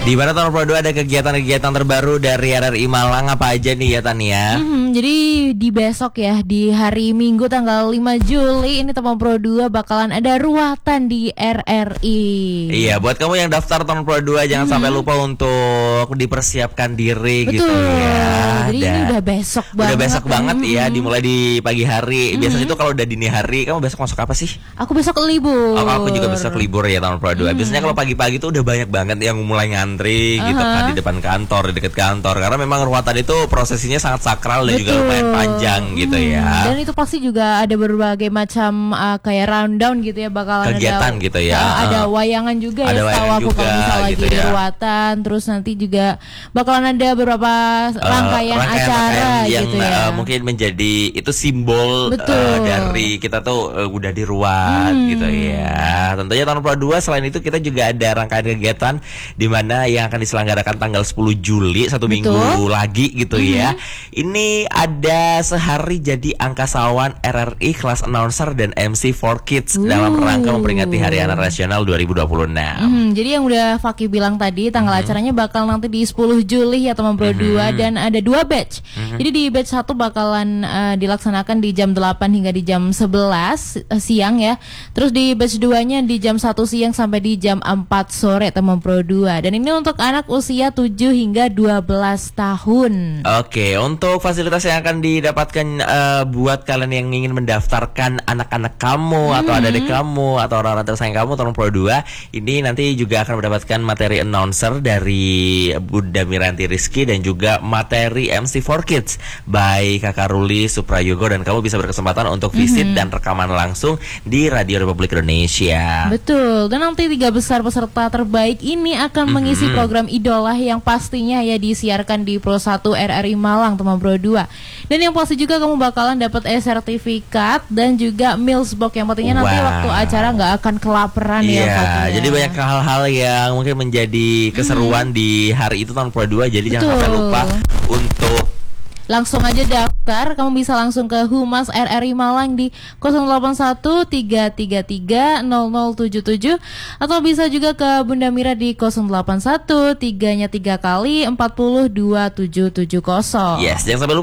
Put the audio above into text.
Di mana tahun Pro 2 ada kegiatan-kegiatan terbaru dari RRI Malang apa aja nih ya Tania? Jadi di besok ya, di hari Minggu tanggal 5 Juli ini Teman Pro 2 bakalan ada ruatan di RRI. Iya, buat kamu yang daftar tahun Pro 2 jangan sampai lupa untuk dipersiapkan diri. Betul. Gitu ya. Jadi ini udah besok banget. Udah besok banget ya, dimulai di pagi hari. Biasanya tuh kalau udah dini hari, kamu besok masuk apa sih? Aku besok libur. Oh, aku juga besok libur ya tahun Pro 2. Biasanya kalau pagi-pagi tuh udah banyak banget yang mulai ngantri gitu kan di depan kantor, di dekat kantor. Karena memang ruatan itu prosesinya sangat sakral dan juga lumayan panjang gitu ya. Dan itu pasti juga ada berbagai macam kayak rundown gitu ya, bakalan kegiatan ada, gitu ya. Ada wayangan juga ada ya, setahu aku kalau misalnya gitu lagi di ya. ruatan. Terus nanti juga bakalan ada beberapa rangkaian acara yang gitu ya. mungkin menjadi itu simbol dari kita tuh udah di ruat gitu ya. Tentunya tahun Pro 2 selain itu kita juga ada rangkaian kegiatan di mana yang akan diselenggarakan tanggal 10 Juli, satu minggu lagi gitu ya. Ini ada sehari jadi angkasawan RRI kelas announcer dan MC for Kids dalam rangka memperingati Hari Anak Nasional 2026. Jadi yang udah Fakih bilang tadi, tanggal acaranya bakal nanti di 10 Juli ya Teman Pro 2 dan ada 2 batch. Jadi di batch 1 bakalan dilaksanakan di jam 8 hingga di jam 11 siang ya. Terus di batch 2-nya di jam 1 siang sampai di jam 4 sore Teman Pro 2. Dan ini untuk anak usia 7 hingga 12 tahun. Oke, untuk fasilitas yang akan didapatkan buat kalian yang ingin mendaftarkan anak-anak kamu atau adik kamu atau orang-orang tersayang kamu tahun Pro 2, ini nanti juga akan mendapatkan materi announcer dari Bunda Miranti Rizky dan juga materi MC for Kids by Kakak Ruli Suprayogo, dan kamu bisa berkesempatan untuk visit dan rekaman langsung di Radio Republik Indonesia. Betul. Dan nanti 3 besar peserta terbaik ini akan mengisi program Idola yang pastinya ya disiarkan di Pro 1 RRI Malang Teman Pro 2. Dan yang pasti juga kamu bakalan dapat sertifikat dan juga meals box yang pentingnya nanti waktu acara nggak akan kelaparan ya Pak. Jadi banyak hal-hal yang mungkin menjadi keseruan di hari itu tahun Pro 2. Jadi jangan sampai lupa untuk langsung aja daftar. Kamu bisa langsung ke Humas RRI Malang di 0813330077 atau bisa juga ke Bunda Mira di 081 3-nya 3 kali 40270. Yes, jangan sampai lupa